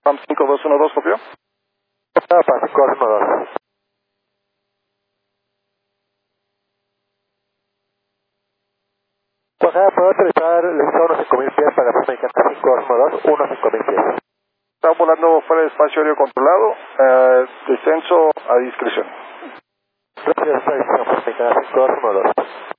PAM 5212, copió. PAM 5212. Guajara, ¿puedo utilizar el visor 5000 pies para la mexicana 5212, 5000 pies? Está volando fuera de espacio aéreo controlado, descenso a discreción. Gracias, está diciendo mexicana 5212.